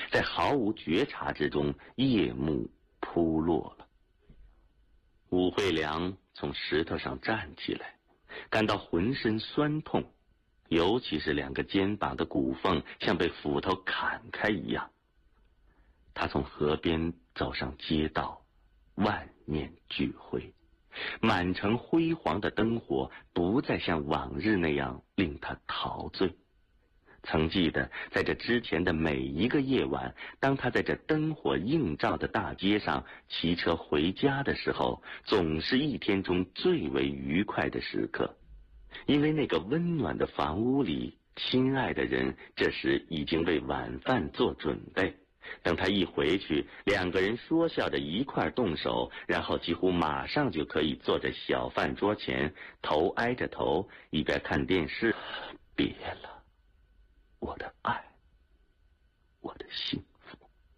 在毫无觉察之中，夜幕扑落了。武惠良从石头上站起来，感到浑身酸痛，尤其是两个肩膀的骨缝像被斧头砍开一样。他从河边走上街道，万念俱灰，满城辉煌的灯火不再像往日那样令他陶醉。曾记得在这之前的每一个夜晚，当他在这灯火映照的大街上骑车回家的时候，总是一天中最为愉快的时刻。因为那个温暖的房屋里，亲爱的人这时已经为晚饭做准备。等他一回去，两个人说笑着一块动手，然后几乎马上就可以坐在小饭桌前，头挨着头，一边看电视。别了，我的爱，我的幸福。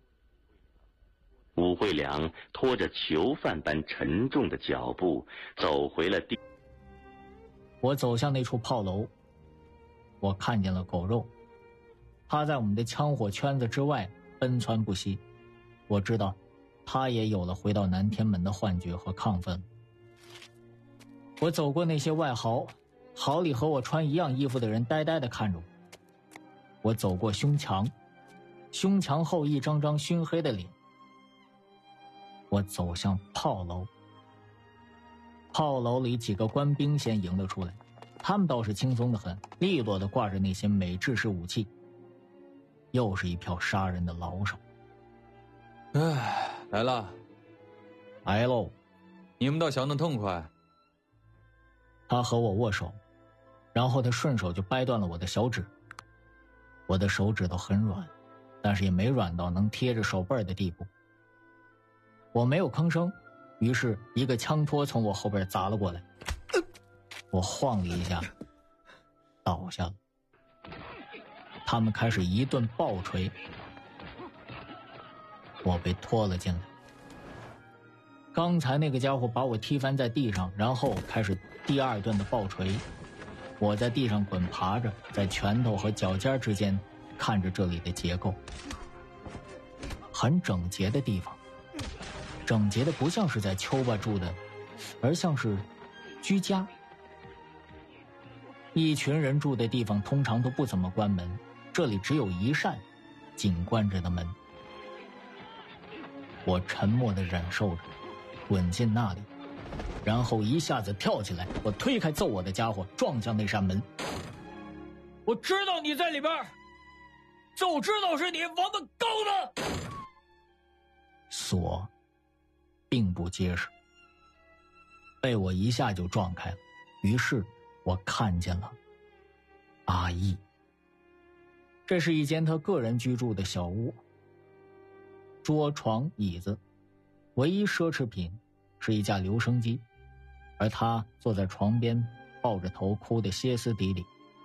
武惠良拖着囚犯般沉重的脚步走回了地。 我走向那处炮楼，我看见了狗肉，他在我们的枪火圈子之外奔窜不息。我知道他也有了回到南天门的幻觉和亢奋。我走过那些外壕，壕里和我穿一样衣服的人呆呆地看着我。我走过胸墙，胸墙后一张张熏黑的脸。我走向炮楼，炮楼里几个官兵先迎了出来，他们倒是轻松得很，利落地挂着那些美制式武器。又是一票杀人的老手。 来了。 来喽。 你们倒降得痛快。 他和我握手，然后他顺手就掰断了我的小指。我的手指头很软，但是也没软到能贴着手背的地步。我没有吭声，于是一个枪托从我后边砸了过来，我晃了一下倒下了。他们开始一顿暴锤，我被拖了进来。刚才那个家伙把我踢翻在地上，然后开始第二顿的暴锤。我在地上滚爬着，在拳头和脚尖之间看着这里的结构，很整洁的地方，整洁的不像是在丘巴住的，而像是居家。一群人住的地方通常都不怎么关门，这里只有一扇紧关着的门。我沉默地忍受着，滚进那里，然后一下子跳起来，我推开揍我的家伙，撞向那扇门。我知道你在里边，就知道是你，王八羔子！锁并不结实，被我一下就撞开了。于是我看见了阿义。这是一间他个人居住的小屋，桌床椅子，唯一奢侈品是一架留声机，而他坐在床边抱着头哭得歇斯底里。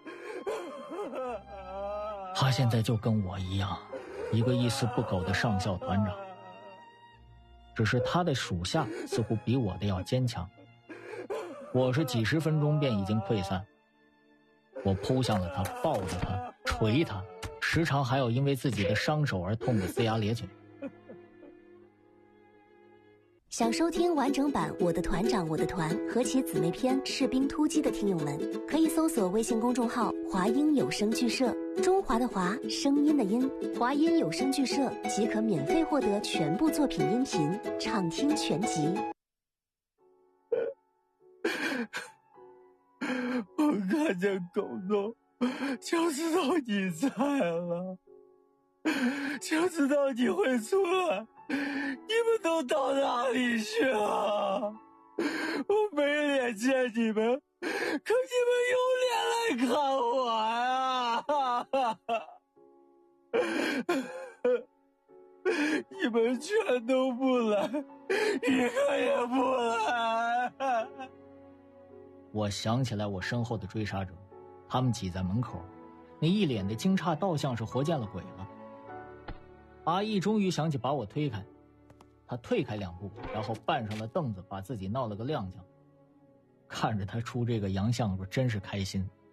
他现在就跟我一样，一个一丝不苟的上校团长，只是他的属下似乎比我的要坚强。我是几十分钟便已经溃散，我扑向了他，抱着他，捶他，时常还有因为自己的伤手而痛得龇牙咧嘴。 想收听完整版《我的团长我的团》和其姊妹篇《士兵突击》的听友们，可以搜索微信公众号华音有声剧社，中华的华，声音的音，华音有声剧社即可免费获得全部作品音频，畅听全集。 我看见狗狗，就知道你在了，就知道你会出来。你们都到哪里去啊？我没脸见你们，可你们有脸来看我呀！你们全都不来，一个也不来。 我想起来我身后的追杀者，他们挤在门口，那一脸的惊诧倒像是活见了鬼了。阿义终于想起把我推开，他退开两步，然后搬上了凳子，把自己闹了个踉跄。看着他出这个洋相，我真是开心。